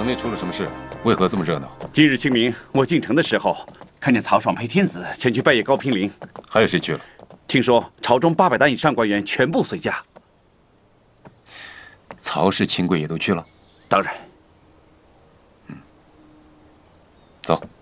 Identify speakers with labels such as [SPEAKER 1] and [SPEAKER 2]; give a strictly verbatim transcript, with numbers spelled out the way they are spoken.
[SPEAKER 1] 城内出了什么事？为何这么热闹？
[SPEAKER 2] 今日清明，我进城的时候，看见曹爽陪天子前去拜谒高平陵。
[SPEAKER 1] 还有谁去了？
[SPEAKER 2] 听说朝中八百单以上官员全部随驾。
[SPEAKER 1] 曹氏亲贵也都去了？
[SPEAKER 2] 当然。
[SPEAKER 1] 嗯，走。